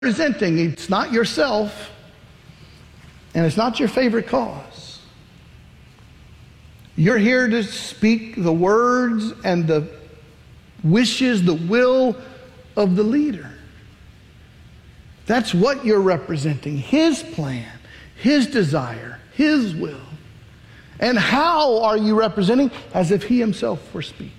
representing, it's not yourself, and it's not your favorite cause. You're here to speak the words and the wishes, the will of the leader. That's what you're representing. His plan, his desire, his will. And how are you representing? As if he himself were speaking.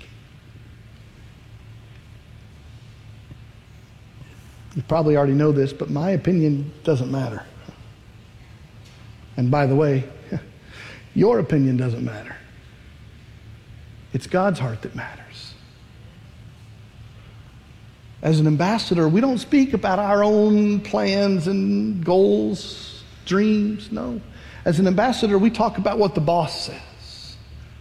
You probably already know this, but my opinion doesn't matter. And by the way, your opinion doesn't matter. It's God's heart that matters. As an ambassador, we don't speak about our own plans and goals, dreams, no. As an ambassador, we talk about what the boss says.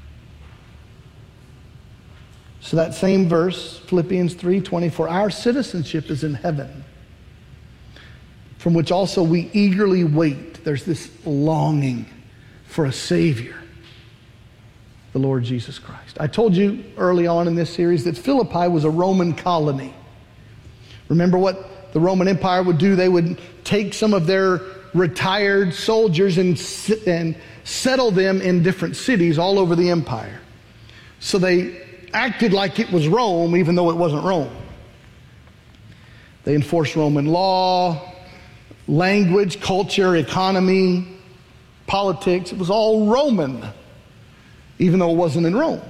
So that same verse, Philippians 3:20, for our citizenship is in heaven, from which also we eagerly wait. There's this longing for a Savior, the Lord Jesus Christ. I told you early on in this series that Philippi was a Roman colony. Remember what the Roman Empire would do? They would take some of their retired soldiers and settle them in different cities all over the empire. So they acted like it was Rome, even though it wasn't Rome. They enforced Roman law, language, culture, economy, politics. It was all Roman, even though it wasn't in Rome.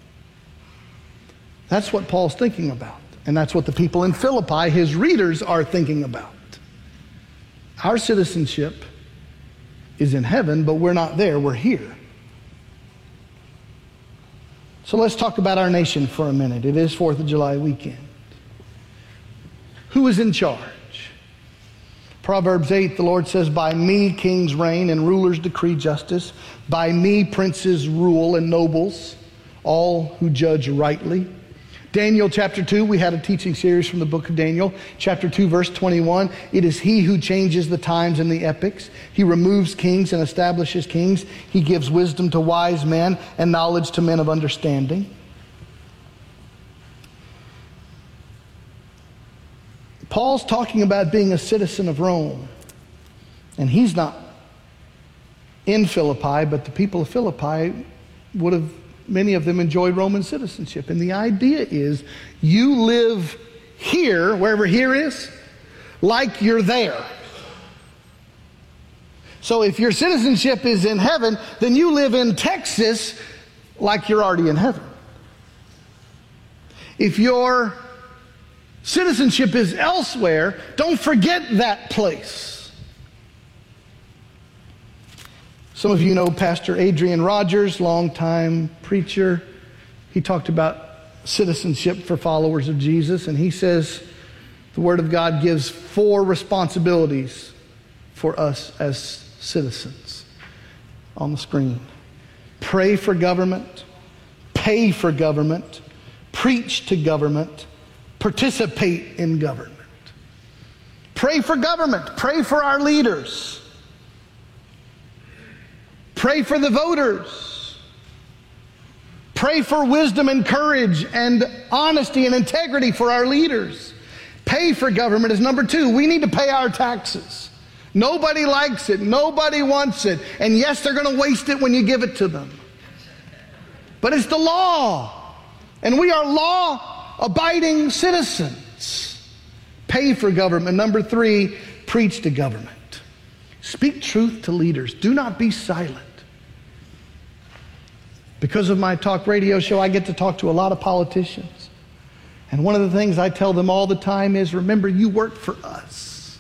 That's what Paul's thinking about. And that's what the people in Philippi, his readers, are thinking about. Our citizenship is in heaven, but we're not there, we're here. So let's talk about our nation for a minute. It is 4th of July weekend. Who is in charge? Proverbs 8, the Lord says, by me kings reign and rulers decree justice. By me princes rule and nobles, all who judge rightly. Daniel chapter 2, we had a teaching series from the book of Daniel. Chapter 2, verse 21, it is he who changes the times and the epochs. He removes kings and establishes kings. He gives wisdom to wise men and knowledge to men of understanding. Paul's talking about being a citizen of Rome. And he's not in Philippi, but the people of Philippi would have, many of them enjoyed Roman citizenship. And the idea is you live here, wherever here is, like you're there. So if your citizenship is in heaven, then you live in Texas like you're already in heaven. If your citizenship is elsewhere, don't forget that place. Some of you know Pastor Adrian Rogers, longtime preacher. He talked about citizenship for followers of Jesus, and he says the Word of God gives 4 responsibilities for us as citizens on the screen. Pray for government, pay for government, preach to government, participate in government. Pray for government, pray for our leaders. Pray for the voters. Pray for wisdom and courage and honesty and integrity for our leaders. Pay for government is number 2. We need to pay our taxes. Nobody likes it. Nobody wants it. And yes, they're going to waste it when you give it to them. But it's the law. And we are law-abiding citizens. Pay for government. Number 3, preach to government. Speak truth to leaders. Do not be silent. Because of my talk radio show, I get to talk to a lot of politicians. And one of the things I tell them all the time is, remember, you work for us.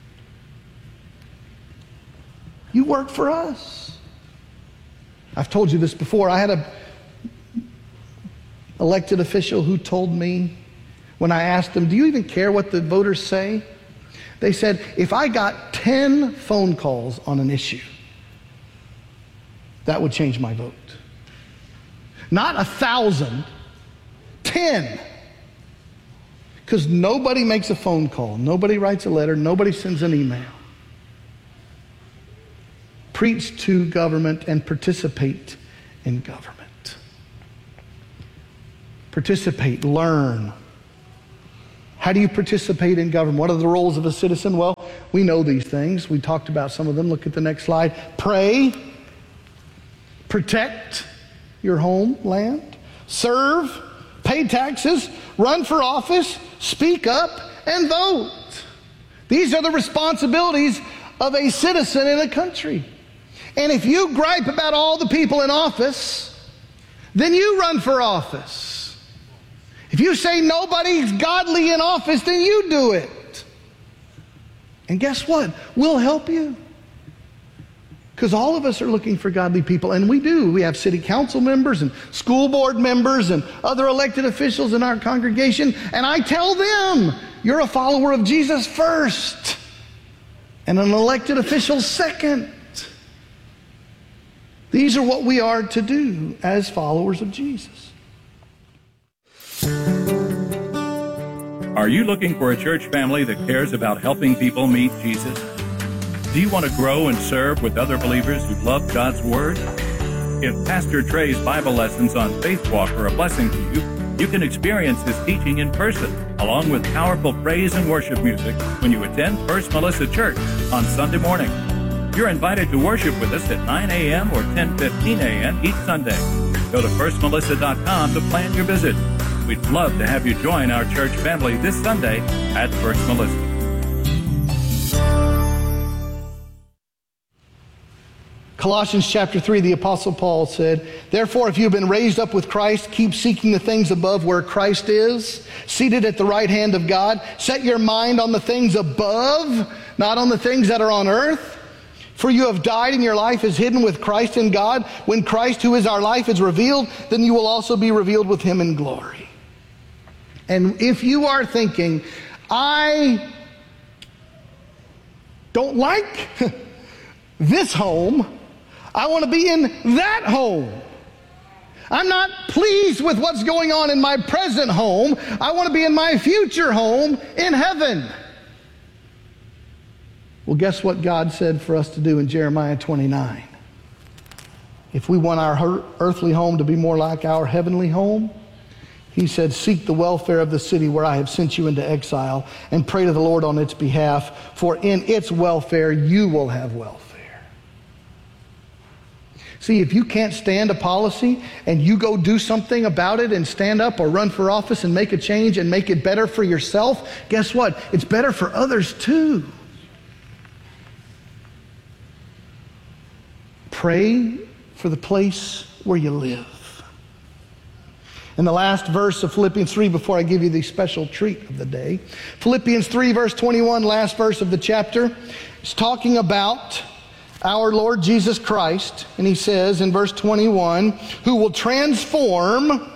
You work for us. I've told you this before. I had an elected official who told me, when I asked them, do you even care what the voters say? They said, if I got 10 phone calls on an issue, that would change my vote. Not 1,000, 10. Because nobody makes a phone call, nobody writes a letter, nobody sends an email. Preach to government and participate in government. Participate, learn. How do you participate in government? What are the roles of a citizen? Well, we know these things. We talked about some of them. Look at the next slide. Pray. Protect your homeland. Serve. Pay taxes. Run for office. Speak up. And vote. These are the responsibilities of a citizen in a country. And if you gripe about all the people in office, then you run for office. If you say nobody's godly in office, then you do it. And guess what? We'll help you. Because all of us are looking for godly people, and we do. We have city council members and school board members and other elected officials in our congregation, and I tell them, you're a follower of Jesus first, and an elected official second. These are what we are to do as followers of Jesus. Are you looking for a church family that cares about helping people meet Jesus? Do you want to grow and serve with other believers who love God's Word? If Pastor Trey's Bible lessons on Faith Walk are a blessing to you, you can experience his teaching in person, along with powerful praise and worship music when you attend First Melissa Church on Sunday morning. You're invited to worship with us at 9 a.m. or 10:15 a.m. each Sunday. Go to firstmelissa.com to plan your visit. We'd love to have you join our church family this Sunday at First Melissa. Colossians chapter 3, the Apostle Paul said, "Therefore, if you have been raised up with Christ, keep seeking the things above where Christ is, seated at the right hand of God. Set your mind on the things above, not on the things that are on earth. For you have died and your life is hidden with Christ in God. When Christ, who is our life, is revealed, then you will also be revealed with him in glory." And if you are thinking, I don't like this home, I want to be in that home. I'm not pleased with what's going on in my present home. I want to be in my future home in heaven. Well, guess what God said for us to do in Jeremiah 29? If we want our earthly home to be more like our heavenly home, he said, seek the welfare of the city where I have sent you into exile and pray to the Lord on its behalf, for in its welfare you will have welfare. See, if you can't stand a policy and you go do something about it and stand up or run for office and make a change and make it better for yourself, guess what? It's better for others too. Pray for the place where you live. In the last verse of Philippians 3, before I give you the special treat of the day, Philippians 3 verse 21, last verse of the chapter, is talking about our Lord Jesus Christ. And he says in verse 21, who will transform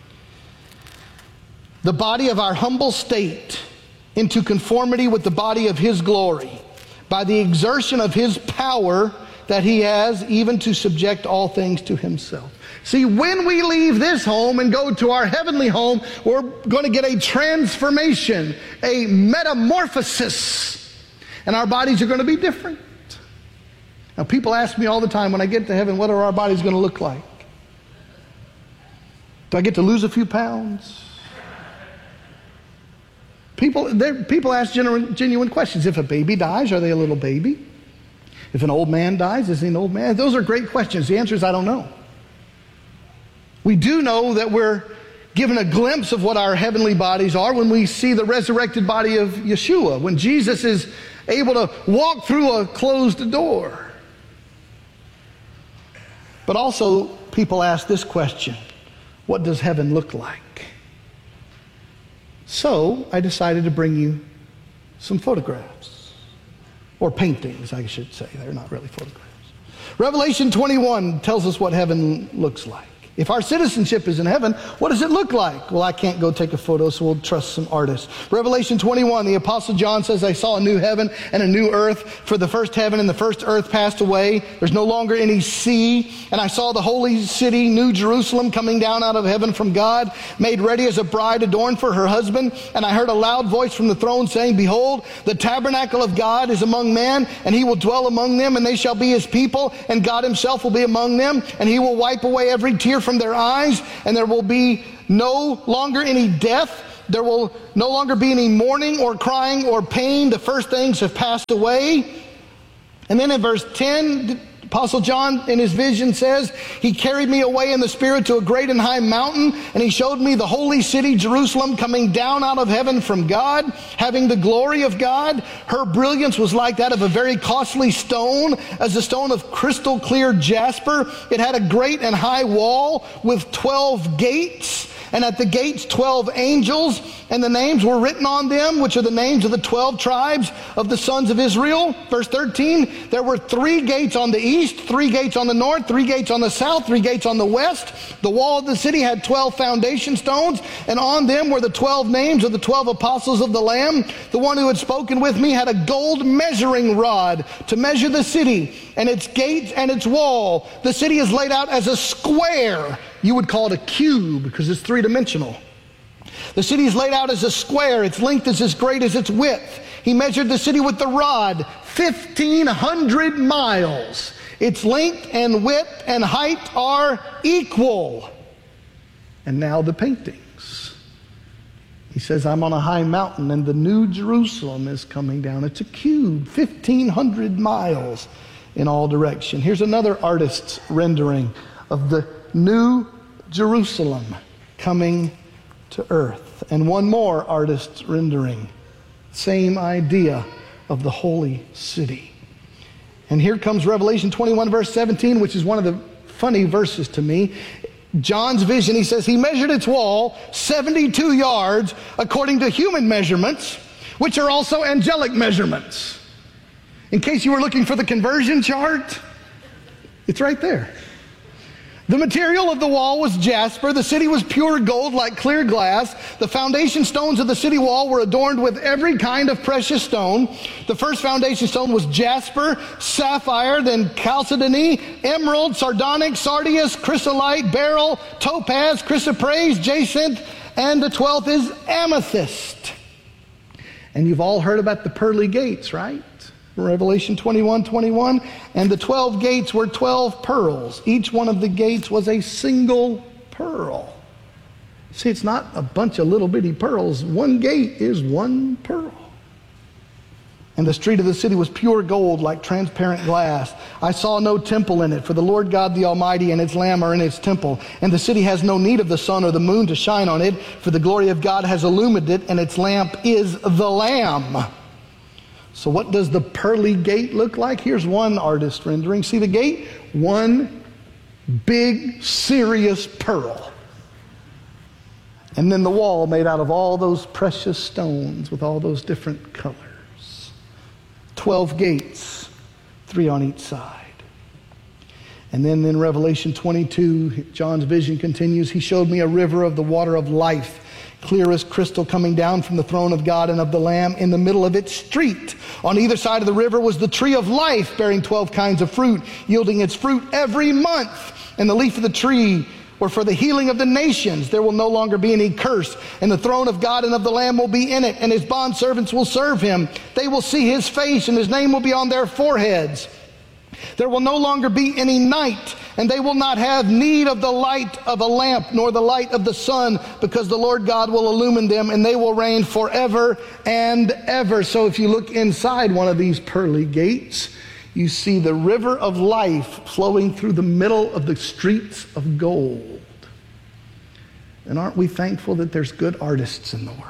the body of our humble state into conformity with the body of his glory by the exertion of his power that he has, even to subject all things to himself. See, when we leave this home and go to our heavenly home, we're going to get a transformation, a metamorphosis, and our bodies are going to be different. Now, people ask me all the time, when I get to heaven, what are our bodies going to look like? Do I get to lose a few pounds? People ask genuine questions. If a baby dies, are they a little baby? If an old man dies, is he an old man? Those are great questions. The answer is I don't know. We do know that we're given a glimpse of what our heavenly bodies are when we see the resurrected body of Yeshua, when Jesus is able to walk through a closed door. But also, people ask this question: what does heaven look like? So, I decided to bring you some photographs, or paintings, I should say. They're not really photographs. Revelation 21 tells us what heaven looks like. If our citizenship is in heaven, what does it look like? Well, I can't go take a photo, so we'll trust some artists. Revelation 21, the Apostle John says, I saw a new heaven and a new earth, for the first heaven and the first earth passed away. There's no longer any sea. And I saw the holy city, New Jerusalem, coming down out of heaven from God, made ready as a bride adorned for her husband. And I heard a loud voice from the throne saying, behold, the tabernacle of God is among men, and he will dwell among them, and they shall be his people, and God himself will be among them, and he will wipe away every tear from their eyes, and there will be no longer any death, there will no longer be any mourning or crying or pain. The first things have passed away. And then in verse 10, Apostle John in his vision says, he carried me away in the Spirit to a great and high mountain, and he showed me the holy city, Jerusalem, coming down out of heaven from God, having the glory of God. Her brilliance was like that of a very costly stone, as a stone of crystal clear jasper. It had a great and high wall with 12 gates, and at the gates 12 angels, and the names were written on them, which are the names of the 12 tribes of the sons of Israel. Verse 13, there were 3 gates on the east, 3 gates on the north, 3 gates on the south, 3 gates on the west. The wall of the city had 12 foundation stones, and on them were the 12 names of the 12 apostles of the Lamb. The one who had spoken with me had a gold measuring rod to measure the city and its gates and its wall. The city is laid out as a square. You would call it a cube because it's 3-dimensional. The city is laid out as a square. Its length is as great as its width. He measured the city with the rod, 1,500 miles. Its length and width and height are equal. And now the paintings. He says, I'm on a high mountain and the new Jerusalem is coming down. It's a cube, 1,500 miles in all direction. Here's another artist's rendering of the new Jerusalem coming to earth. And one more artist's rendering. Same idea of the holy city. And here comes Revelation 21 verse 17, which is one of the funny verses to me. John's vision, he says, he measured its wall 72 yards according to human measurements, which are also angelic measurements. In case you were looking for the conversion chart, it's right there. The material of the wall was jasper. The city was pure gold like clear glass. The foundation stones of the city wall were adorned with every kind of precious stone. The first foundation stone was jasper, sapphire, then chalcedony, emerald, sardonyx, sardius, chrysolite, beryl, topaz, chrysoprase, jacinth, and the 12th is amethyst. And you've all heard about the pearly gates, right? Revelation 21:21, and the 12 gates were 12 pearls. Each one of the gates was a single pearl. See, it's not a bunch of little bitty pearls. One gate is one pearl. And the street of the city was pure gold like transparent glass. I saw no temple in it, for the Lord God the Almighty and its Lamb are in its temple. And the city has no need of the sun or the moon to shine on it, for the glory of God has illumined it, and its lamp is the Lamb. So what does the pearly gate look like? Here's one artist rendering. See the gate? One big, serious pearl. And then the wall made out of all those precious stones with all those different colors. 12 gates, 3 on each side. And then in Revelation 22, John's vision continues. He showed me a river of the water of life, clear as crystal, coming down from the throne of God and of the Lamb. In the middle of its street, on either side of the river, was the tree of life, bearing 12 kinds of fruit, yielding its fruit every month. And the leaf of the tree were for the healing of the nations. There will no longer be any curse, and the throne of God and of the Lamb will be in it, and his bondservants will serve him. They will see his face, and his name will be on their foreheads. There will no longer be any night, and they will not have need of the light of a lamp nor the light of the sun, because the Lord God will illumine them, and they will reign forever and ever. So if you look inside one of these pearly gates, you see the river of life flowing through the middle of the streets of gold. And aren't we thankful that there's good artists in the world?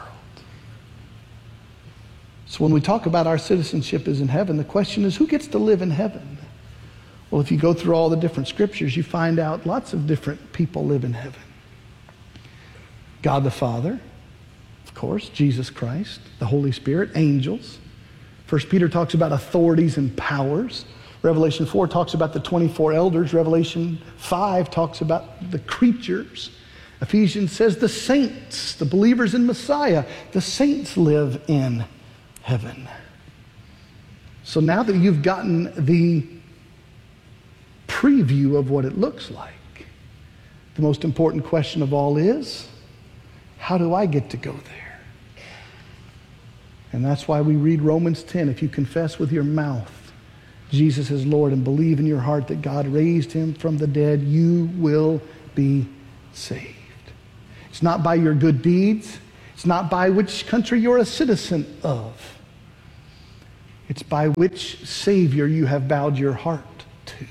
So when we talk about our citizenship is in heaven, the question is, who gets to live in heaven? Well, if you go through all the different scriptures, you find out lots of different people live in heaven. God the Father, of course, Jesus Christ, the Holy Spirit, angels. 1 Peter talks about authorities and powers. Revelation 4 talks about the 24 elders. Revelation 5 talks about the creatures. Ephesians says the saints, the believers in Messiah, the saints live in heaven. So now that you've gotten the preview of what it looks like, the most important question of all is, how do I get to go there? And that's why we read Romans 10. If you confess with your mouth Jesus is Lord and believe in your heart that God raised him from the dead, you will be saved. It's not by your good deeds. It's not by which country you're a citizen of. It's by which Savior you have bowed your heart to.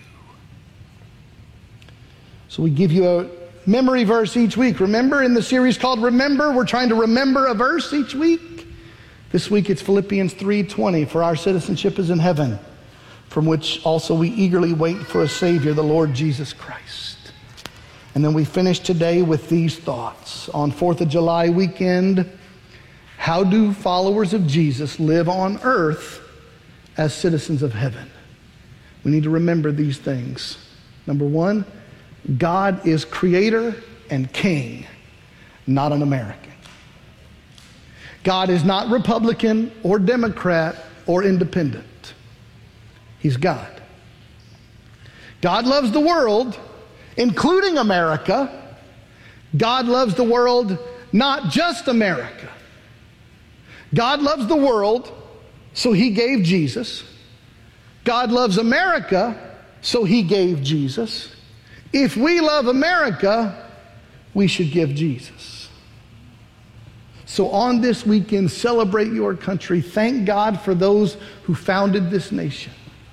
So we give you a memory verse each week. Remember, in the series called Remember, we're trying to remember a verse each week. This week it's Philippians 3:20, for our citizenship is in heaven, from which also we eagerly wait for a Savior, the Lord Jesus Christ. And then we finish today with these thoughts. On 4th of July weekend, how do followers of Jesus live on earth as citizens of heaven? We need to remember these things. Number one, God is creator and king, not an American. God is not Republican or Democrat or independent. He's God. God loves the world, including America. God loves the world, not just America. God loves the world, so he gave Jesus. God loves America, so he gave Jesus. If we love America, we should give Jesus. So on this weekend, celebrate your country. Thank God for those who founded this nation.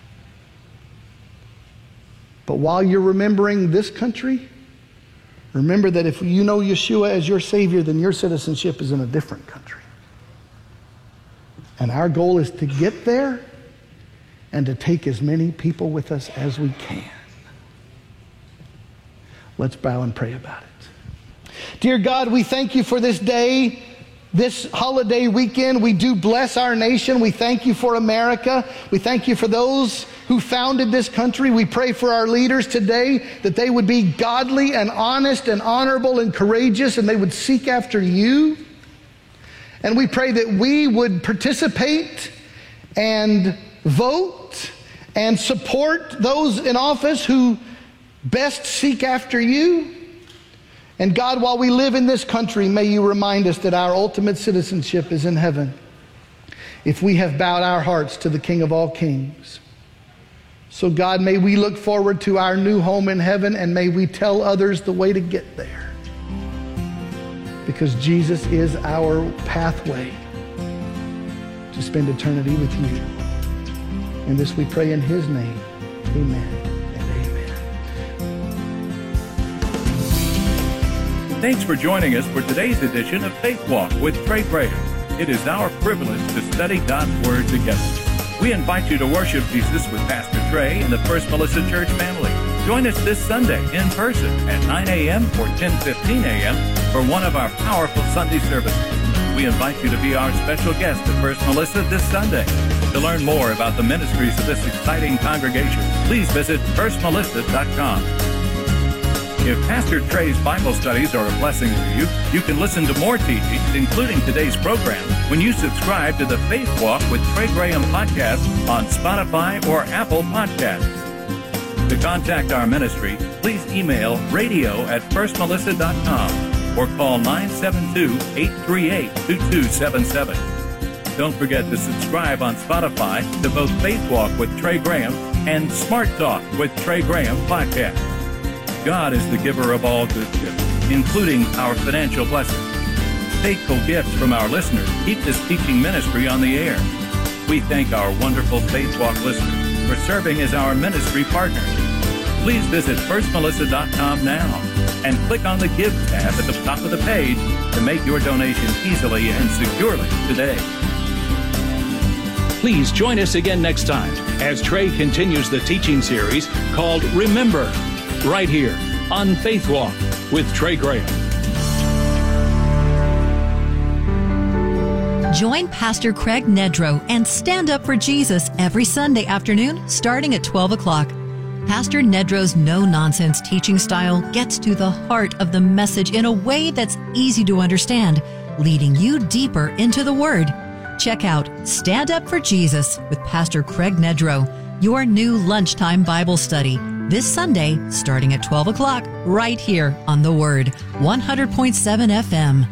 But while you're remembering this country, remember that if you know Yeshua as your Savior, then your citizenship is in a different country. And our goal is to get there and to take as many people with us as we can. Let's bow and pray about it. Dear God, we thank you for this day, this holiday weekend. We do bless our nation. We thank you for America. We thank you for those who founded this country. We pray for our leaders today that they would be godly and honest and honorable and courageous, and they would seek after you. And we pray that we would participate and vote and support those in office who best seek after you. And God, while we live in this country, may you remind us that our ultimate citizenship is in heaven, if we have bowed our hearts to the King of all kings. So God, may we look forward to our new home in heaven, and may we tell others the way to get there. Because Jesus is our pathway to spend eternity with you. And this we pray in his name. Amen and amen. Thanks for joining us for today's edition of Faith Walk with Trey Graham. It is our privilege to study God's Word together. We invite you to worship Jesus with Pastor Trey and the First Melissa Church family. Join us this Sunday in person at 9 a.m. or 10:15 a.m. for one of our powerful Sunday services. We invite you to be our special guest at First Melissa this Sunday. To learn more about the ministries of this exciting congregation, please visit firstmelissa.com. If Pastor Trey's Bible studies are a blessing to you, you can listen to more teachings, including today's program, when you subscribe to the Faith Walk with Trey Graham podcast on Spotify or Apple Podcasts. To contact our ministry, please email radio@firstmelissa.com or call 972-838-2277. Don't forget to subscribe on Spotify to both Faith Walk with Trey Graham and Smart Talk with Trey Graham podcast. God is the giver of all good gifts, including our financial blessings. Faithful gifts from our listeners keep this teaching ministry on the air. We thank our wonderful Faith Walk listeners for serving as our ministry partners. Please visit firstmelissa.com now and click on the Give tab at the top of the page to make your donation easily and securely today. Please join us again next time as Trey continues the teaching series called Remember, right here on Faith Walk with Trey Graham. Join Pastor Craig Nedrow and Stand Up for Jesus every Sunday afternoon starting at 12 o'clock. Pastor Nedrow's no-nonsense teaching style gets to the heart of the message in a way that's easy to understand, leading you deeper into the Word. Check out Stand Up for Jesus with Pastor Craig Nedrow, your new lunchtime Bible study, this Sunday starting at 12 o'clock right here on The Word, 100.7 FM.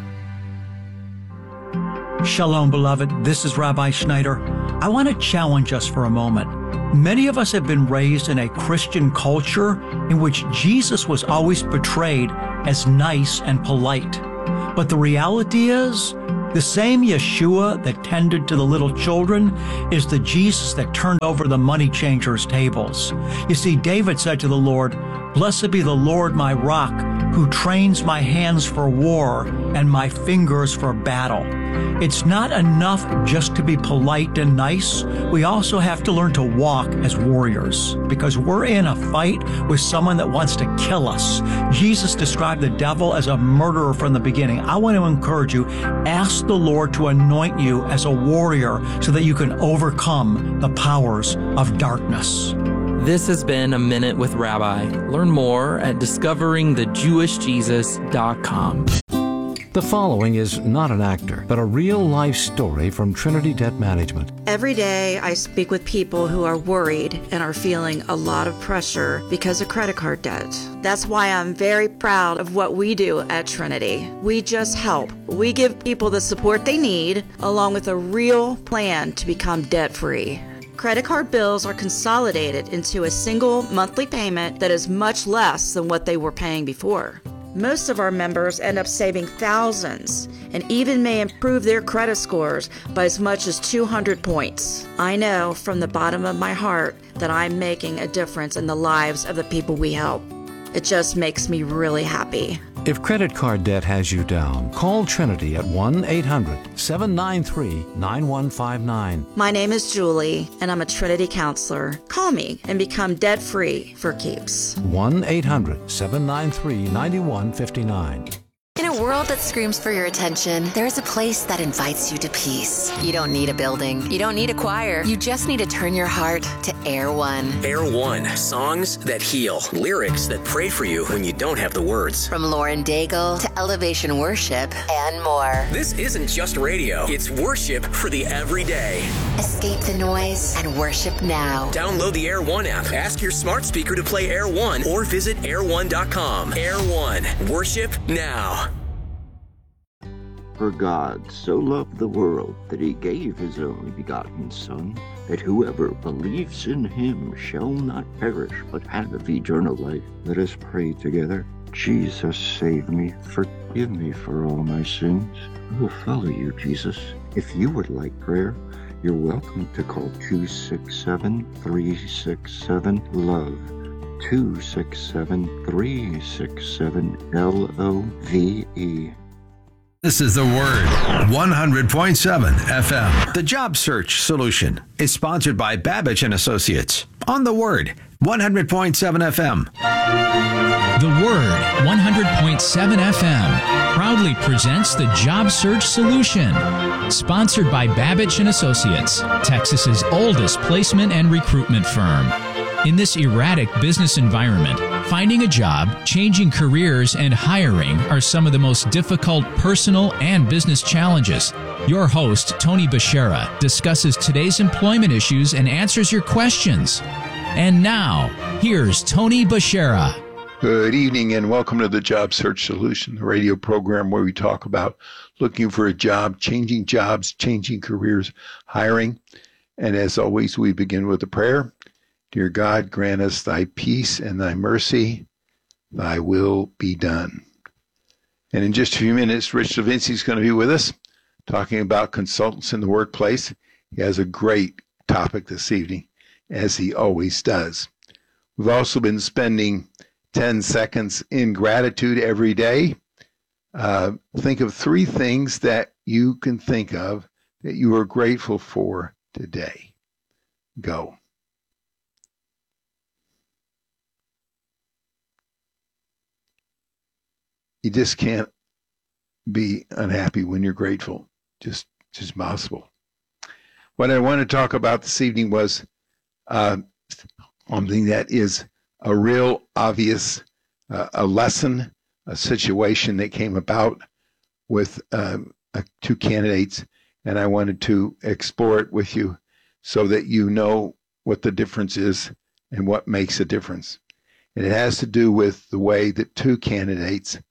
Shalom, beloved. This is Rabbi Schneider. I want to challenge us for a moment. Many of us have been raised in a Christian culture in which Jesus was always portrayed as nice and polite. But the reality is, the same Yeshua that tended to the little children is the Jesus that turned over the money changers' tables. You see, David said to the Lord, "Blessed be the Lord my rock, who trains my hands for war and my fingers for battle." It's not enough just to be polite and nice. We also have to learn to walk as warriors, because we're in a fight with someone that wants to kill us. Jesus described the devil as a murderer from the beginning. I want to encourage you, ask the Lord to anoint you as a warrior so that you can overcome the powers of darkness. This has been A Minute with Rabbi. Learn more at discoveringthejewishjesus.com. The following is not an actor, but a real-life story from Trinity Debt Management. Every day I speak with people who are worried and are feeling a lot of pressure because of credit card debt. That's why I'm very proud of what we do at Trinity. We just help. We give people the support they need, along with a real plan to become debt-free. Credit card bills are consolidated into a single monthly payment that is much less than what they were paying before. Most of our members end up saving thousands and even may improve their credit scores by as much as 200 points. I know from the bottom of my heart that I'm making a difference in the lives of the people we help. It just makes me really happy. If credit card debt has you down, call Trinity at 1-800-793-9159. My name is Julie, and I'm a Trinity counselor. Call me and become debt-free for keeps. 1-800-793-9159. In a world that screams for your attention, there is a place that invites you to peace. You don't need a building. You don't need a choir. You just need to turn your heart to Air One. Air One, songs that heal, lyrics that pray for you when you don't have the words. From Lauren Daigle to Elevation Worship and more. This isn't just radio. It's worship for the everyday. Escape the noise and worship now. Download the Air One app. Ask your smart speaker to play Air One or visit air1.com. Air One, worship now. For God so loved the world that he gave his only begotten Son, that whoever believes in him shall not perish, but have eternal life. Let us pray together. Jesus, save me. Forgive me for all my sins. I will follow you, Jesus. If you would like prayer, you're welcome to call 267-367-LOVE. 267-367-LOVE. This is The Word, 100.7 FM. The Job Search Solution is sponsored by Babbage & Associates on The Word, 100.7 FM. The Word, 100.7 FM, proudly presents The Job Search Solution, sponsored by Babbage & Associates, Texas's oldest placement and recruitment firm. In this erratic business environment, finding a job, changing careers, and hiring are some of the most difficult personal and business challenges. Your host, Tony Bashara, discusses today's employment issues and answers your questions. And now, here's Tony Bashara. Good evening and welcome to the Job Search Solution, the radio program where we talk about looking for a job, changing jobs, changing careers, hiring. And as always, we begin with a prayer. Dear God, grant us thy peace and thy mercy, thy will be done. And in just a few minutes, Rich Levinsky is going to be with us talking about consultants in the workplace. He has a great topic this evening, as he always does. We've also been spending 10 seconds in gratitude every day. Think of 3 things that you can think of that you are grateful for today. Go. You just can't be unhappy when you're grateful. Just possible. What I want to talk about this evening was something that is a real obvious a lesson, a situation that came about with 2 candidates, and I wanted to explore it with you so that you know what the difference is and what makes a difference. And it has to do with the way that 2 candidates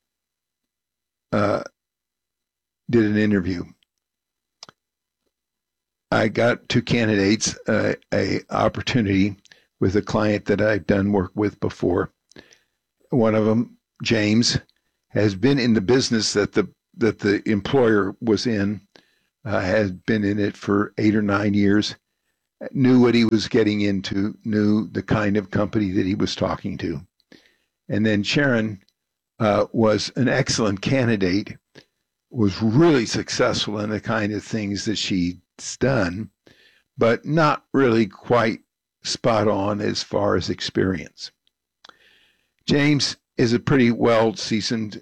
did an interview. I got 2 candidates a opportunity with a client that I've done work with before. One of them, James, has been in the business that the employer was in, has been in it for 8 or 9 years, knew what he was getting into, knew the kind of company that he was talking to. And then Sharon was an excellent candidate, was really successful in the kind of things that she's done, but not really quite spot on as far as experience. James is a pretty well-seasoned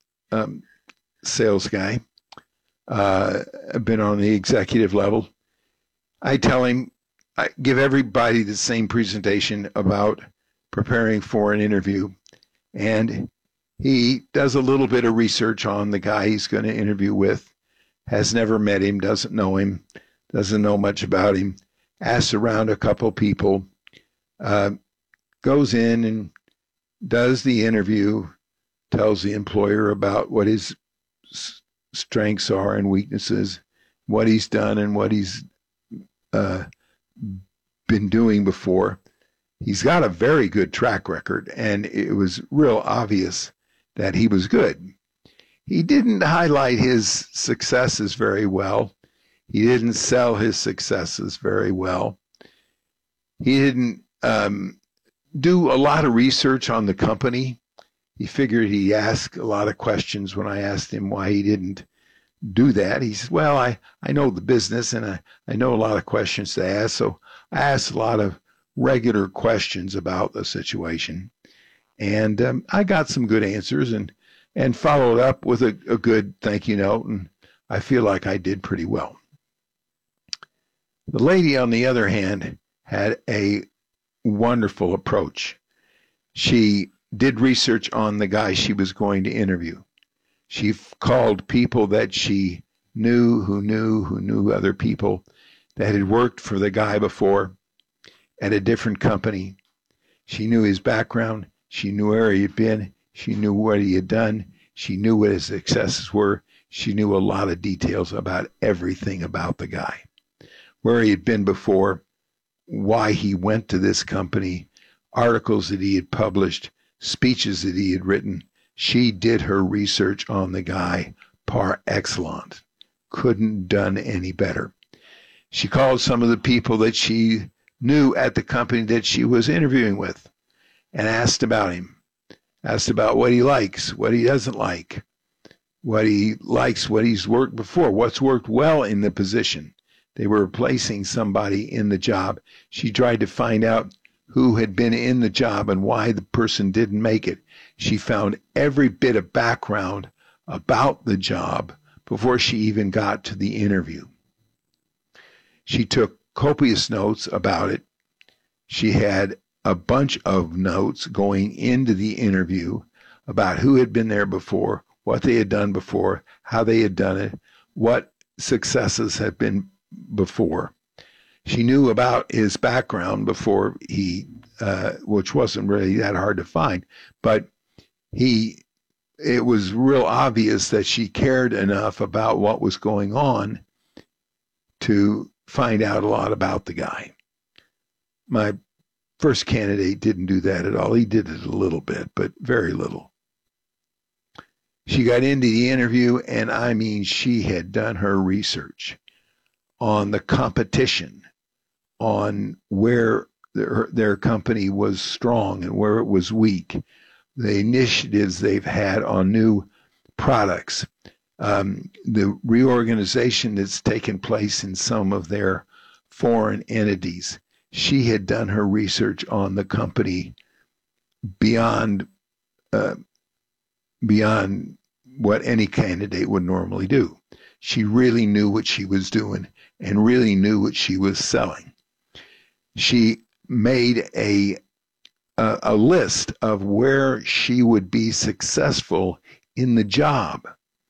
sales guy, been on the executive level. I tell him, I give everybody the same presentation about preparing for an interview, and he does a little bit of research on the guy he's going to interview with, has never met him, doesn't know him, doesn't know much about him, asks around a couple people, goes in and does the interview, tells the employer about what his strengths are and weaknesses, what he's done and what he's been doing before. He's got a very good track record, and it was real obvious that he was good. He didn't highlight his successes very well. He didn't sell his successes very well. He didn't do a lot of research on the company. He figured he'd ask a lot of questions. When I asked him why he didn't do that, he said, well, I know the business and I know a lot of questions to ask, so I asked a lot of regular questions about the situation. And I got some good answers and followed up with a good thank you note, and I feel like I did pretty well. The lady, on the other hand, had a wonderful approach. She did research on the guy she was going to interview. She called people that she knew who knew other people that had worked for the guy before at a different company. She knew his background. She knew where he had been. She knew what he had done. She knew what his successes were. She knew a lot of details about everything about the guy, where he had been before, why he went to this company, articles that he had published, speeches that he had written. She did her research on the guy par excellence. Couldn't done any better. She called some of the people that she knew at the company that she was interviewing with and asked about him, asked about what he likes, what he doesn't like, what he likes, what he's worked before, what's worked well in the position. They were replacing somebody in the job. She tried to find out who had been in the job and why the person didn't make it. She found every bit of background about the job before she even got to the interview. She took copious notes about it. She had a bunch of notes going into the interview about who had been there before, what they had done before, how they had done it, what successes had been before. She knew about his background before he, which wasn't really that hard to find, but it was real obvious that she cared enough about what was going on to find out a lot about the guy. My first candidate didn't do that at all. He did it a little bit, but very little. She got into the interview, and I mean, she had done her research on the competition, on where their company was strong and where it was weak, the initiatives they've had on new products, the reorganization that's taken place in some of their foreign entities. She had done her research on the company beyond what any candidate would normally do. She really knew what she was doing and really knew what she was selling. She made a list of where she would be successful in the job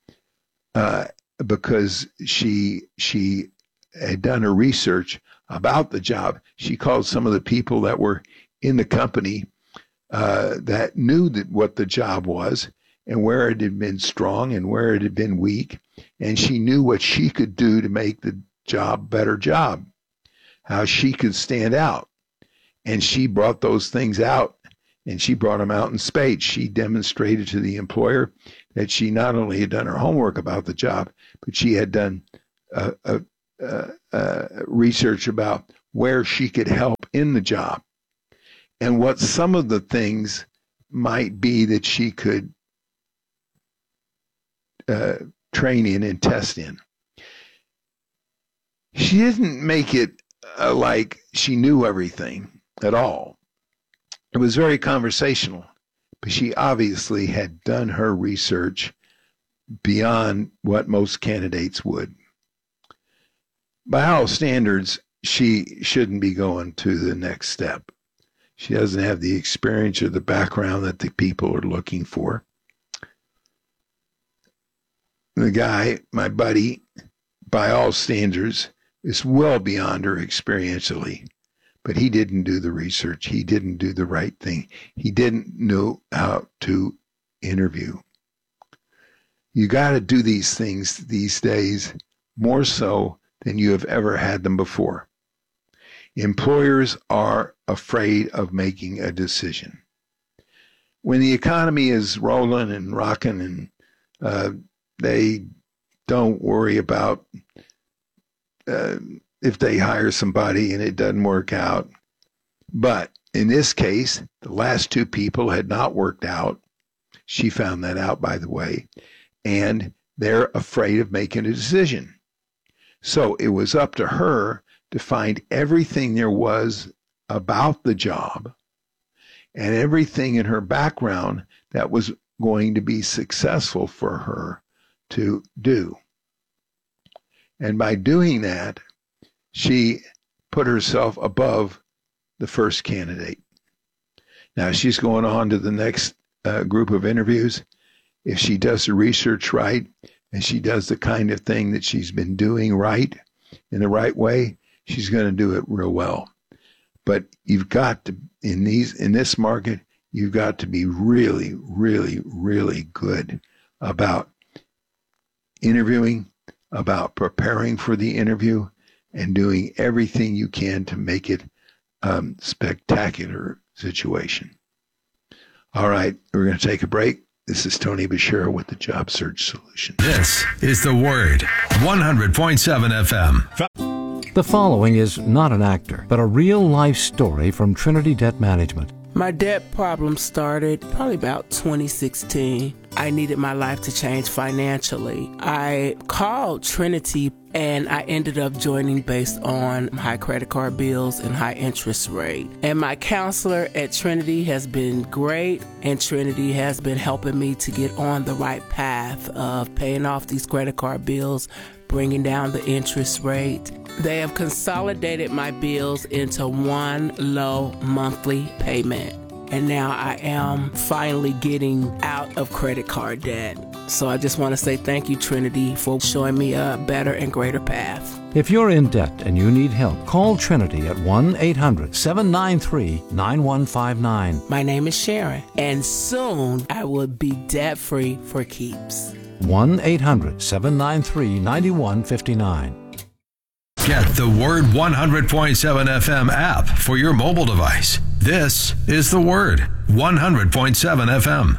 because she had done her research about the job. She called some of the people that were in the company that knew what the job was and where it had been strong and where it had been weak, and she knew what she could do to make the job better job, how she could stand out. And she brought those things out And she brought them out in spades. She demonstrated to the employer that she not only had done her homework about the job, but she had done research about where she could help in the job and what some of the things might be that she could train in and test in. She didn't make it like she knew everything at all. It was very conversational, but she obviously had done her research beyond what most candidates would. By all standards, she shouldn't be going to the next step. She doesn't have the experience or the background that the people are looking for. The guy, my buddy, by all standards, is well beyond her experientially. But he didn't do the research. He didn't do the right thing. He didn't know how to interview. You got to do these things these days more so than you have ever had them before. Employers are afraid of making a decision. When the economy is rolling and rocking and they don't worry about if they hire somebody and it doesn't work out. But in this case, the last two people had not worked out. She found that out, by the way, and they're afraid of making a decision. So it was up to her to find everything there was about the job and everything in her background that was going to be successful for her to do. And by doing that, she put herself above the first candidate. Now she's going on to the next group of interviews. If she does the research right and she does the kind of thing that she's been doing right in the right way, she's going to do it real well. But you've got to, in this market, you've got to be really, really, really good about interviewing, about preparing for the interview, and doing everything you can to make it spectacular situation. All right, we're going to take a break. This is Tony Bashir with the Job Search Solution. This is The Word, 100.7 FM. The following is not an actor, but a real-life story from Trinity Debt Management. My debt problem started probably about 2016. I needed my life to change financially. I called Trinity and I ended up joining based on high credit card bills and high interest rate. And my counselor at Trinity has been great, and Trinity has been helping me to get on the right path of paying off these credit card bills, bringing down the interest rate. They have consolidated my bills into one low monthly payment. And now I am finally getting out of credit card debt. So I just want to say thank you, Trinity, for showing me a better and greater path. If you're in debt and you need help, call Trinity at 1-800-793-9159. My name is Sharon, and soon I will be debt-free for keeps. 1-800-793-9159. Get the Word 100.7 FM app for your mobile device. This is The Word 100.7 FM.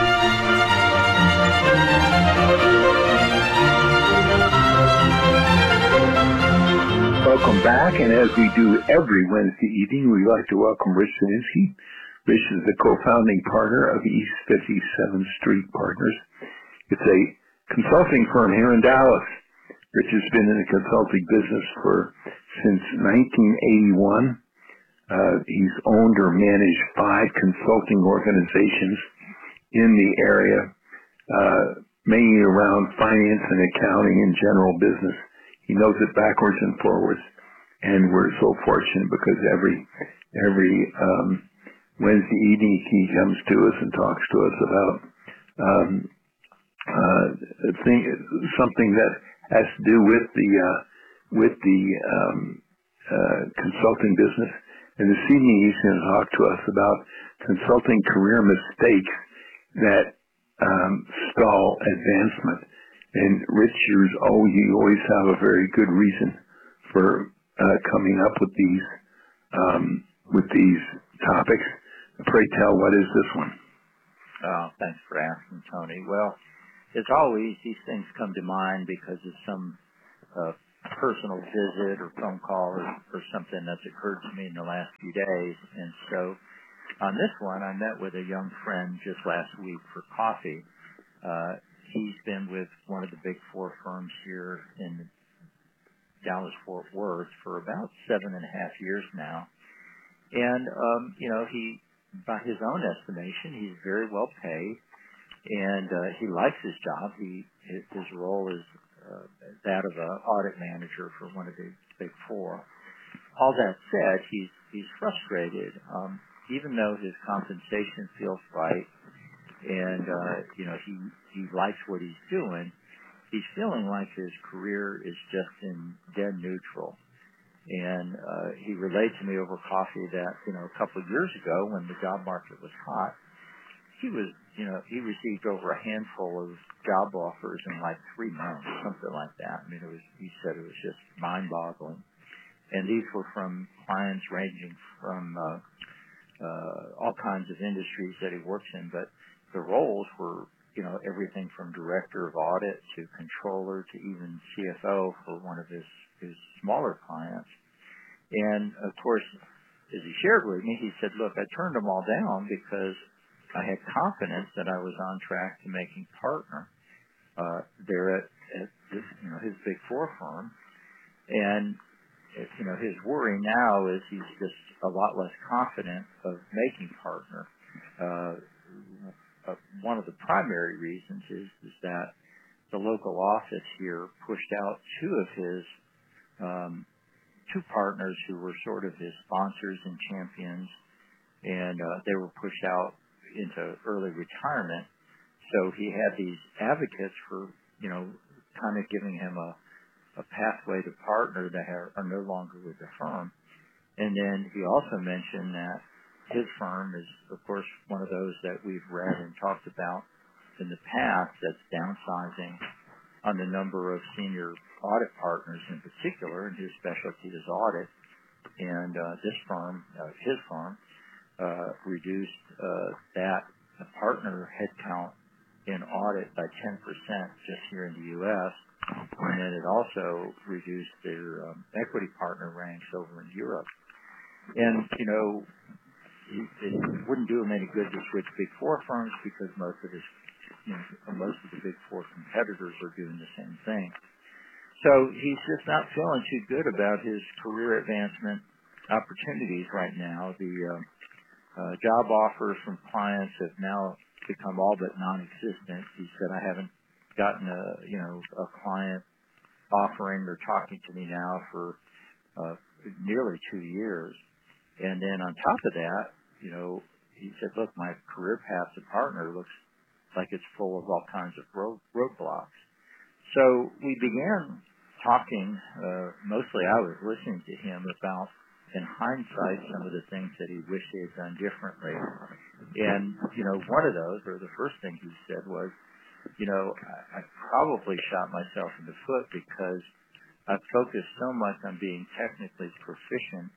Welcome back, and as we do every Wednesday evening, we'd like to welcome Rich Zininsky. Rich is the co-founding partner of East 57th Street Partners. It's a consulting firm here in Dallas. Rich has been in the consulting business since 1981. He's owned or managed 5 consulting organizations in the area, mainly around finance and accounting and general business. He knows it backwards and forwards, and we're so fortunate because every Wednesday evening he comes to us and talks to us about something that has to do with the consulting business. And this evening he's going to talk to us about consulting career mistakes that stall advancement. And Rich, you always have a very good reason for coming up with these topics. Pray tell, what is this one? Thanks for asking, Tony. Well, as always, these things come to mind because of some personal visit or phone call or something that's occurred to me in the last few days. And so on this one, I met with a young friend just last week for coffee. He's been with one of the big four firms here in Dallas-Fort Worth for about 7.5 years now. And, he, by his own estimation, he's very well paid, and he likes his job. His role is that of an audit manager for one of the big four. All that said, he's frustrated. Even though his compensation feels right, and he likes what he's doing, he's feeling like his career is just in dead neutral. And he relayed to me over coffee that, a couple of years ago when the job market was hot, he received over a handful of job offers in like 3 months, something like that. I mean, he said it was just mind-boggling. And these were from clients ranging from all kinds of industries that he works in, but the roles were, everything from director of audit to controller to even CFO for one of his smaller clients. And of course, as he shared with me, he said, look, I turned them all down because I had confidence that I was on track to making partner there at his big four firm. And his worry now is he's just a lot less confident of making partner. One of the primary reasons is that the local office here pushed out two of his two partners who were sort of his sponsors and champions, and they were pushed out into early retirement. So he had these advocates for, kind of giving him a pathway to partner that are no longer with the firm. And then he also mentioned that his firm is, of course, one of those that we've read and talked about in the past that's downsizing on the number of senior audit partners in particular, and his specialty is audit. And this firm, his firm, reduced that partner headcount in audit by 10% just here in the U.S., and then it also reduced their equity partner ranks over in Europe. And, it wouldn't do him any good to switch big four firms because most of the big four competitors are doing the same thing. So he's just not feeling too good about his career advancement opportunities right now. The job offers from clients have now become all but non-existent. He said, I haven't gotten a client offering or talking to me now for nearly 2 years. And then on top of that, he said, look, my career path to partner looks like it's full of all kinds of roadblocks. So we began talking, mostly I was listening to him about, in hindsight, some of the things that he wished he had done differently. And, one of those, or the first thing he said was, I probably shot myself in the foot because I've focused so much on being technically proficient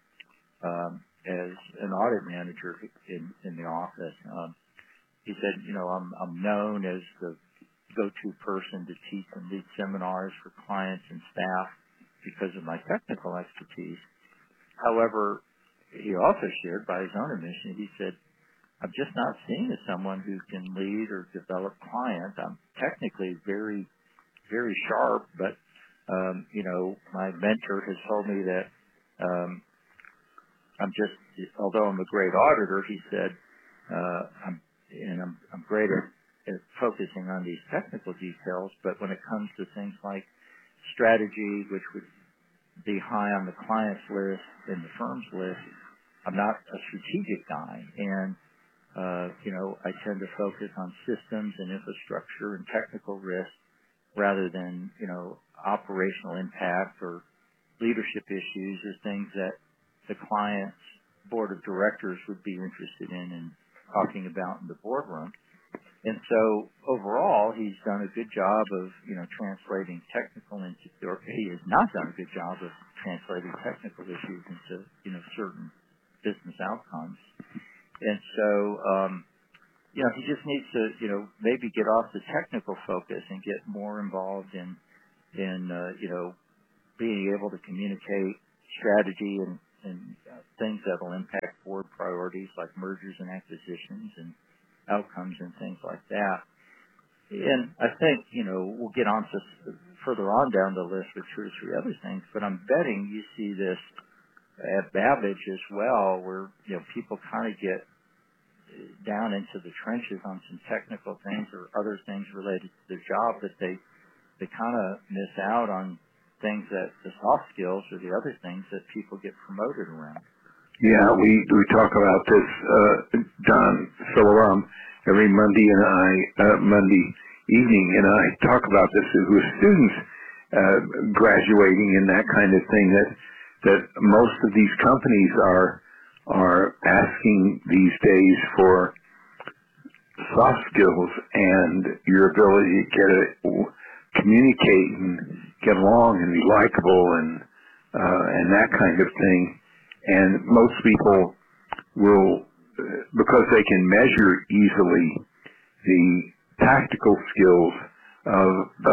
as an audit manager in the office. He said, I'm known as the go-to person to teach and lead seminars for clients and staff because of my technical expertise. However, he also shared by his own admission, he said, I'm just not seen as someone who can lead or develop clients. I'm technically very, very sharp, but, my mentor has told me that although I'm a great auditor, he said, I'm great at focusing on these technical details, but when it comes to things like strategy, which would be high on the client's list and the firm's list, I'm not a strategic guy. And, I tend to focus on systems and infrastructure and technical risk rather than, operational impact or leadership issues or things that the client's board of directors would be interested in talking about in the boardroom. And so overall, he's done a good job of, translating technical or he has not done a good job of translating technical issues into, certain business outcomes. And so, he just needs to, maybe get off the technical focus and get more involved in being able to communicate strategy and things that will impact board priorities like mergers and acquisitions and outcomes and things like that. And I think, we'll get on to further on down the list with 2 or 3 other things, but I'm betting you see this at Babbage as well, where, people kind of get down into the trenches on some technical things or other things related to their job that they kind of miss out on things that the soft skills or the other things that people get promoted around. Yeah, we talk about this, Don Siloam, every Monday evening, and I talk about this with students graduating and that kind of thing, that most of these companies are asking these days for soft skills and your ability to communicate and get along and be likable and that kind of thing. And most people will, because they can measure easily the tactical skills of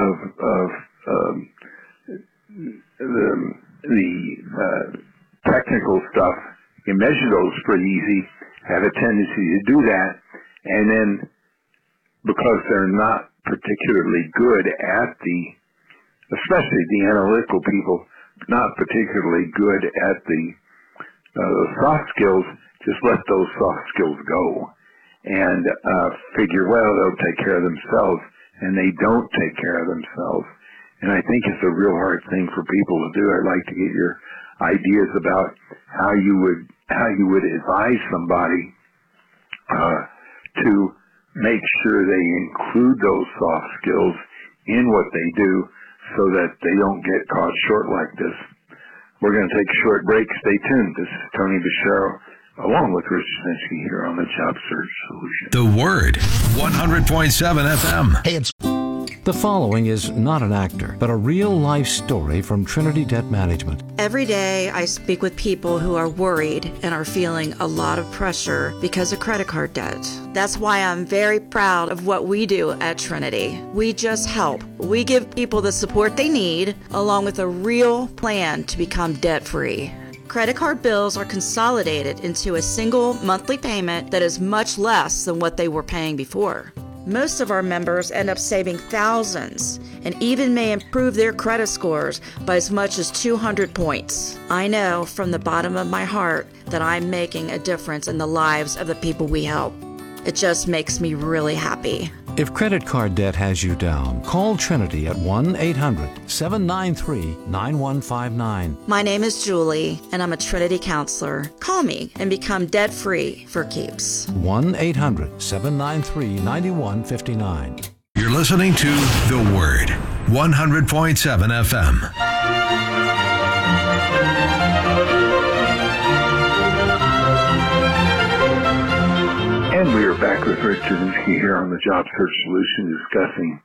the technical stuff, you measure those pretty easy, have a tendency to do that, and then because they're not particularly good at especially the analytical people, not particularly good at the soft skills, just let those soft skills go and figure, well, they'll take care of themselves, and they don't take care of themselves. And I think it's a real hard thing for people to do. I'd like to get your ideas about how you would advise somebody to make sure they include those soft skills in what they do so that they don't get caught short like this. We're going to take a short break. Stay tuned. This is Tony Basharo, along with Rich Zinsky here on the Job Search Solution. The Word, 100.7 FM. Hey, the following is not an actor, but a real-life story from Trinity Debt Management. Every day I speak with people who are worried and are feeling a lot of pressure because of credit card debt. That's why I'm very proud of what we do at Trinity. We just help. We give people the support they need, along with a real plan to become debt-free. Credit card bills are consolidated into a single monthly payment that is much less than what they were paying before. Most of our members end up saving thousands and even may improve their credit scores by as much as 200 points. I know from the bottom of my heart that I'm making a difference in the lives of the people we help. It just makes me really happy. If credit card debt has you down, call Trinity at 1-800-793-9159. My name is Julie, and I'm a Trinity counselor. Call me and become debt-free for keeps. 1-800-793-9159. You're listening to The Word, 100.7 FM. And we are back with Rich Zinsky here on the Job Search Solution, discussing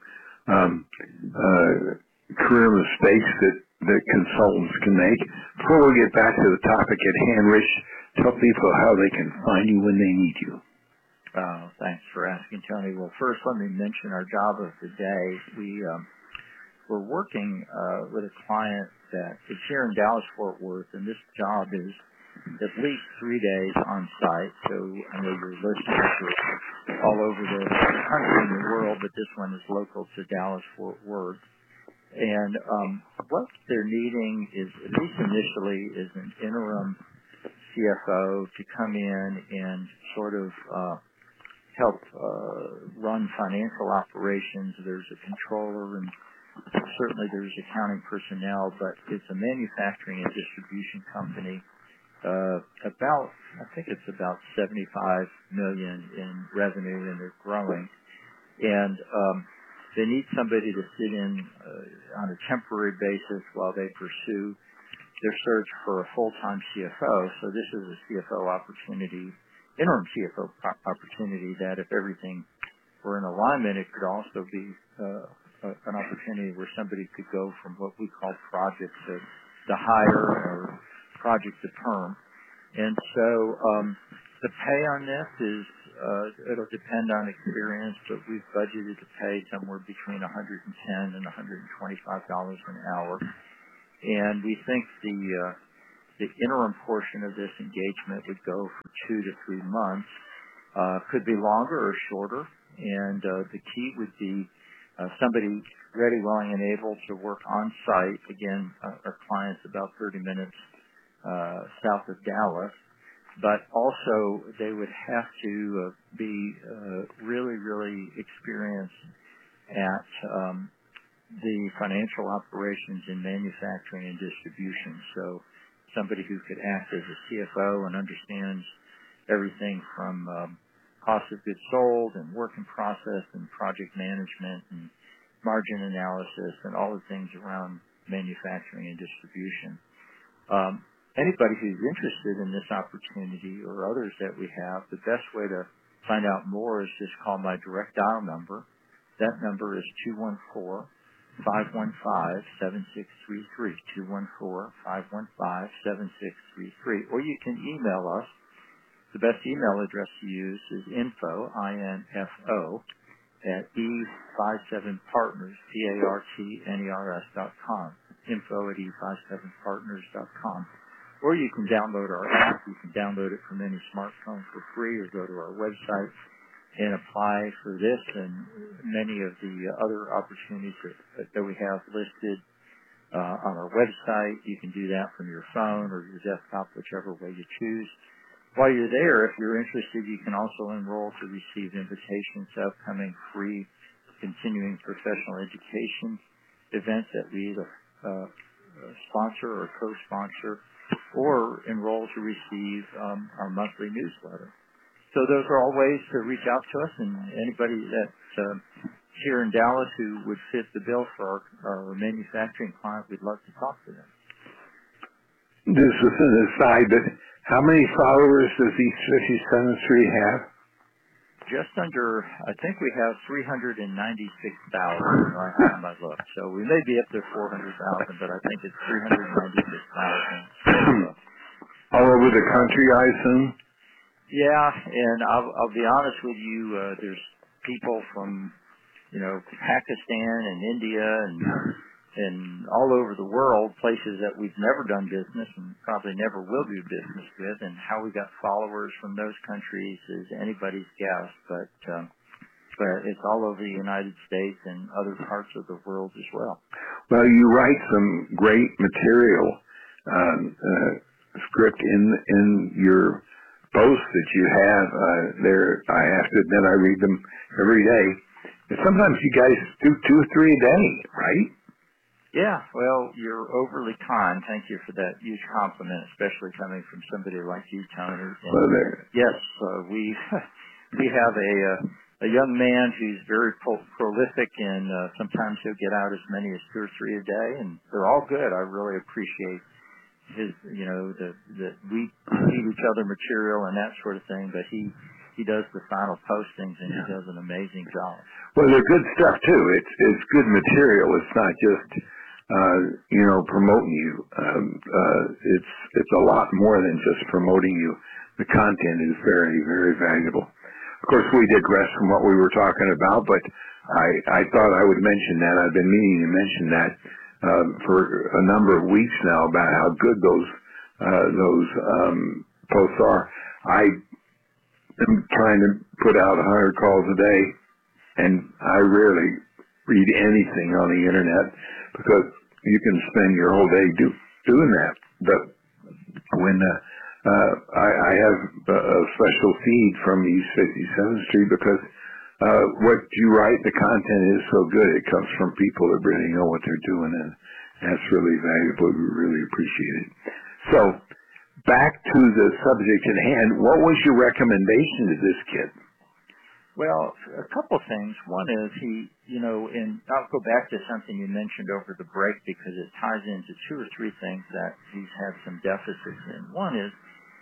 career mistakes that consultants can make. Before we get back to the topic at hand, Rich, tell people how they can find you when they need you. Thanks for asking, Tony. Well, first, let me mention our job of the day. We're working with a client that is here in Dallas-Fort Worth, and this job is at least 3 days on site. So I know your listeners are all over the country and the world, but this one is local to Dallas-Fort Worth. And what they're needing is, at least initially, is an interim CFO to come in and sort of help run financial operations. There's a controller and certainly there's accounting personnel, but it's a manufacturing and distribution company. I think it's about $75 million in revenue, and they're growing. And they need somebody to sit in on a temporary basis while they pursue their search for a full-time CFO. So this is a CFO opportunity, interim CFO opportunity that if everything were in alignment, it could also be an opportunity where somebody could go from what we call project to hire or project to perm. And so The pay on this is, it'll depend on experience, but we've budgeted to pay somewhere between $110 and $125 an hour. And we think the interim portion of this engagement would go for 2 to 3 months. Could be longer or shorter. And the key would be somebody ready, willing, and able to work on site. Again, our client's about 30 minutes south of Dallas. But also, they would have to be really, really experienced at the financial operations in manufacturing and distribution. So somebody who could act as a CFO and understands everything from cost of goods sold and work in process and project management and margin analysis and all the things around manufacturing and distribution. Anybody who's interested in this opportunity or others that we have, the best way to find out more is just call my direct dial number. That number is 214-515-7633, 214-515-7633. Or you can email us. The best email address to use is info, I-N-F-O, at E57partners, P-A-R-T-N-E-R-S.com, info at E57partners.com. Or you can download our app. You can download it from any smartphone for free, or go to our website and apply for this and many of the other opportunities that we have listed on our website. You can do that from your phone or your desktop, whichever way you choose. While you're there, if you're interested, you can also enroll to receive invitations to upcoming free continuing professional education events that we either sponsor or co-sponsor, or enroll to receive our monthly newsletter. So those are all ways to reach out to us, and anybody that's here in Dallas who would fit the bill for our manufacturing client, we'd love to talk to them. This is an aside, but how many followers does East 57th Street have? Just under, I think we have 396,000 last time I looked. So we may be up to 400,000, but I think it's 396,000. All over the country, I assume? Yeah, and I'll be honest with you, there's people from, Pakistan and India and all over the world, places that we've never done business and probably never will do business with, and how we got followers from those countries is anybody's guess, but it's all over the United States and other parts of the world as well. Well, you write some great material, script in your posts that you have there. I have to admit, I read them every day. And sometimes you guys do 2 or 3 a day, right? Yeah, well, you're overly kind. Thank you for that huge compliment, especially coming from somebody like you, Tony. Well, there. Yes, we have a young man who's very prolific, and sometimes he'll get out as many as 2 or 3 a day, and they're all good. I really appreciate his, that we feed each other material and that sort of thing, but he does the final postings, and he does an amazing job. Well, they're good stuff too. It's good material. It's not just promoting you. It's a lot more than just promoting you. The content is very, very valuable. Of course, we digress from what we were talking about, but I thought I would mention that. I've been meaning to mention that for a number of weeks now about how good those posts are. I am trying to put out 100 calls a day, and I rarely read anything on the internet because you can spend your whole day doing that. But when I have a special feed from East 57th Street because what you write, the content is so good. It comes from people that really know what they're doing, and that's really valuable. We really appreciate it. So back to the subject at hand. What was your recommendation to this kid? Well, a couple of things. One is and I'll go back to something you mentioned over the break because it ties into 2 or 3 things that he's had some deficits in. One is,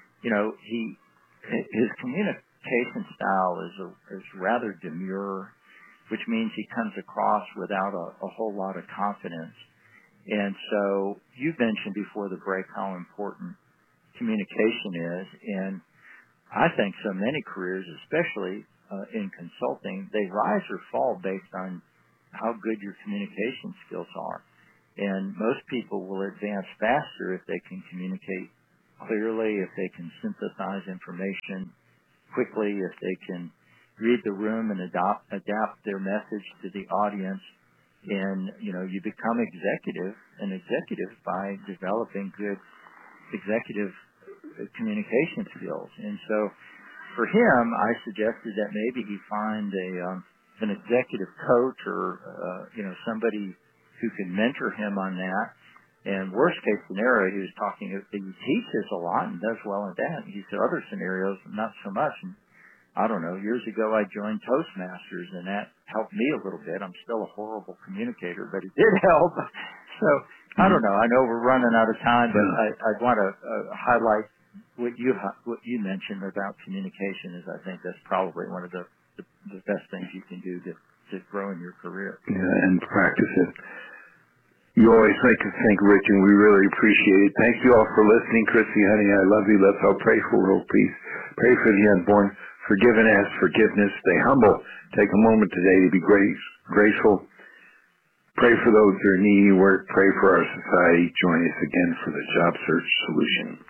his communication style is rather demure, which means he comes across without a whole lot of confidence. And so you mentioned before the break how important communication is, and I think so many careers, especially in consulting, they rise or fall based on how good your communication skills are. And most people will advance faster if they can communicate clearly, if they can synthesize information quickly, if they can read the room and adapt their message to the audience. And, you become an executive by developing good executive communication skills. And so for him, I suggested that maybe he find an executive coach or, somebody who can mentor him on that. And worst case scenario, he was talking, he teaches a lot and does well at that. He said other scenarios, not so much. And I don't know, years ago I joined Toastmasters, and that helped me a little bit. I'm still a horrible communicator, but it did help. So I don't know. I know we're running out of time, but I want to highlight what you mentioned about communication, is I think that's probably one of the best things you can do to grow in your career. Yeah, and practice it. You always make us think, Rich, and we really appreciate it. Thank you all for listening. Chrissy, honey, I love you. Let's all pray for world peace. Pray for the unborn. Forgive and ask forgiveness. Stay humble. Take a moment today to be graceful. Pray for those that are needy work. Pray for our society. Join us again for the Job Search Solution.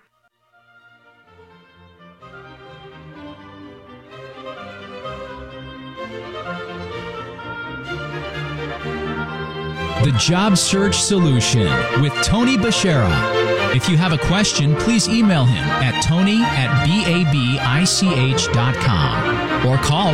The Job Search Solution with Tony Bashara. If you have a question, please email him at tony@babich.com or call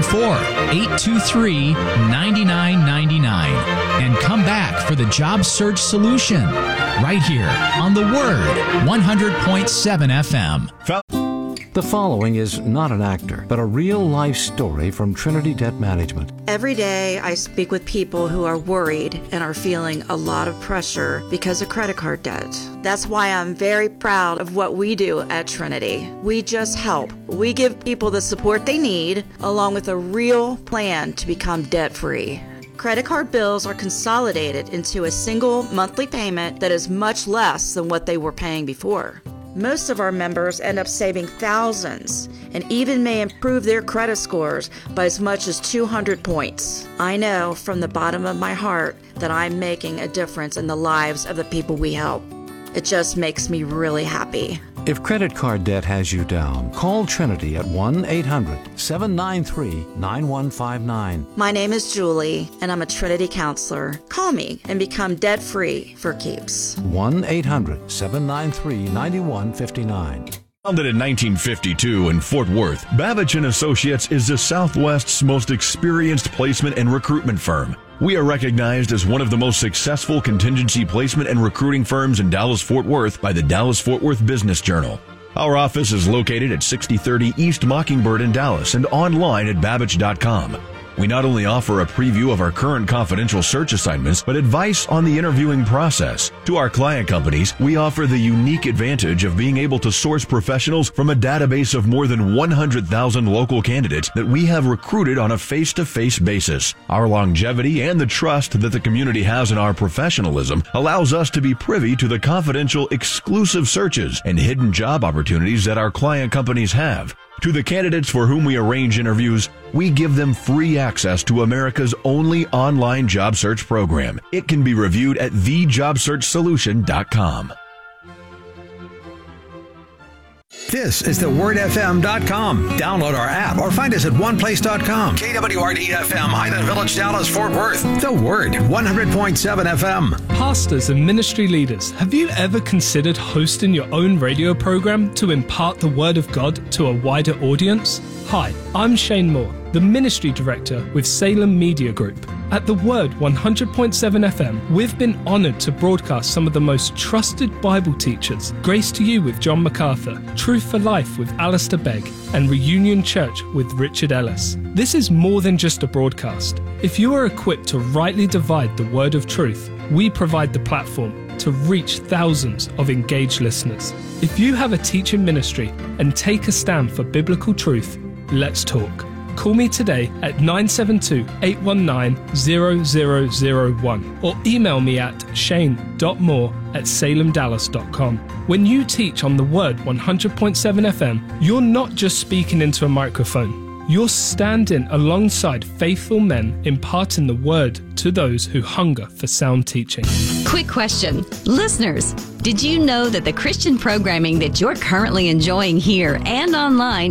214-823-9999 and come back for the Job Search Solution right here on The Word 100.7 FM. The following is not an actor, but a real-life story from Trinity Debt Management. Every day I speak with people who are worried and are feeling a lot of pressure because of credit card debt. That's why I'm very proud of what we do at Trinity. We just help. We give people the support they need, along with a real plan to become debt-free. Credit card bills are consolidated into a single monthly payment that is much less than what they were paying before. Most of our members end up saving thousands and even may improve their credit scores by as much as 200 points. I know from the bottom of my heart that I'm making a difference in the lives of the people we help. It just makes me really happy. If credit card debt has you down, call Trinity at 1-800-793-9159. My name is Julie, and I'm a Trinity counselor. Call me and become debt-free for keeps. 1-800-793-9159. Founded in 1952 in Fort Worth, Babich & Associates is the Southwest's most experienced placement and recruitment firm. We are recognized as one of the most successful contingency placement and recruiting firms in Dallas-Fort Worth by the Dallas-Fort Worth Business Journal. Our office is located at 6030 East Mockingbird in Dallas and online at babich.com. We not only offer a preview of our current confidential search assignments, but advice on the interviewing process. To our client companies, we offer the unique advantage of being able to source professionals from a database of more than 100,000 local candidates that we have recruited on a face-to-face basis. Our longevity and the trust that the community has in our professionalism allows us to be privy to the confidential, exclusive searches and hidden job opportunities that our client companies have. To the candidates for whom we arrange interviews, we give them free access to America's only online job search program. It can be reviewed at thejobsearchsolution.com. This is thewordfm.com. Download our app or find us at oneplace.com. KWRD-FM, Highland Village, Dallas, Fort Worth. The Word, 100.7 FM. Pastors and ministry leaders, have you ever considered hosting your own radio program to impart the Word of God to a wider audience? Hi, I'm Shane Moore, the Ministry Director with Salem Media Group. At The Word 100.7 FM, we've been honored to broadcast some of the most trusted Bible teachers. Grace to You with John MacArthur, Truth for Life with Alistair Begg, and Reunion Church with Richard Ellis. This is more than just a broadcast. If you are equipped to rightly divide the word of truth, we provide the platform to reach thousands of engaged listeners. If you have a teaching ministry and take a stand for biblical truth, let's talk. call me today at 972-819-0001 or email me at shane.moore@salemdallas.com. When you teach on the Word 100.7 FM, you're not just speaking into a microphone. You're standing alongside faithful men imparting the Word to those who hunger for sound teaching. Quick question. Listeners, did you know that the Christian programming that you're currently enjoying here and online